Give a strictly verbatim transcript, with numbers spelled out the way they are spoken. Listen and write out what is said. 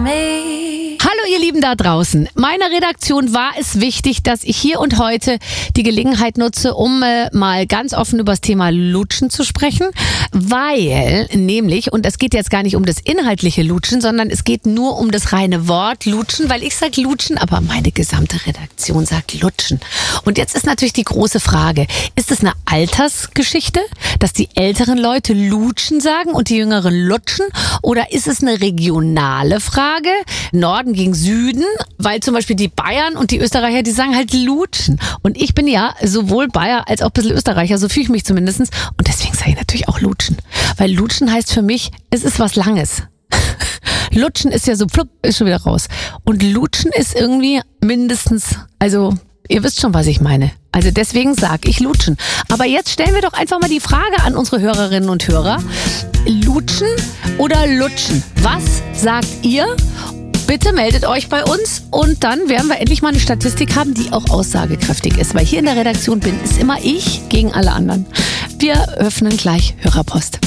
me. Hallo ihr Lieben da draußen. Meiner Redaktion war es wichtig, dass ich hier und heute die Gelegenheit nutze, um äh, mal ganz offen über das Thema Lutschen zu sprechen, weil nämlich, und es geht jetzt gar nicht um das inhaltliche Lutschen, sondern es geht nur um das reine Wort Lutschen, weil ich sage Lutschen, aber meine gesamte Redaktion sagt Lutschen. Und jetzt ist natürlich die große Frage, ist es eine Altersgeschichte, dass die älteren Leute Lutschen sagen und die jüngeren lutschen, oder ist es eine regionale Frage, Norden gegen Süden, weil zum Beispiel die Bayern und die Österreicher, die sagen halt Lutschen. Und ich bin ja sowohl Bayer als auch ein bisschen Österreicher, so fühle ich mich zumindest. Und deswegen sage ich natürlich auch Lutschen. Weil Lutschen heißt für mich, es ist was Langes. Lutschen ist ja so, plupp, ist schon wieder raus. Und Lutschen ist irgendwie mindestens, also ihr wisst schon, was ich meine. Also deswegen sage ich Lutschen. Aber jetzt stellen wir doch einfach mal die Frage an unsere Hörerinnen und Hörer. Lutschen oder Lutschen? Was sagt ihr? Bitte meldet euch bei uns und dann werden wir endlich mal eine Statistik haben, die auch aussagekräftig ist. Weil hier in der Redaktion bin, ist immer ich gegen alle anderen. Wir öffnen gleich Hörerpost.